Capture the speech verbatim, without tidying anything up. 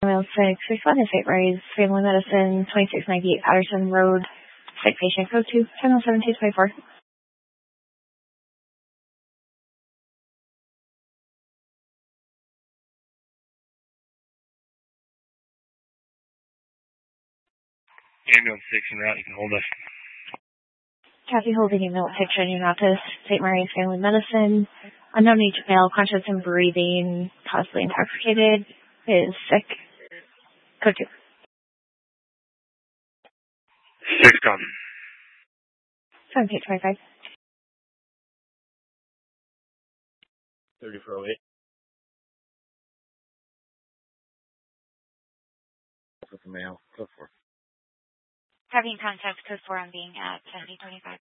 Mile six, respond to Saint Mary's Family Medicine, twenty-six ninety-eight Patterson Road. Sick patient, code two, channel seven two twenty-four. Ambulance six en route, you can hold us. Kathy holding ambulance six, Union Office, Saint Mary's Family Medicine. Unknown age male, conscious and breathing, possibly intoxicated, is sick. Code two. Six come. seven two twenty-five. thirty-four oh eight. With the mail, code four. Having contact code four on being at seventy twenty-five.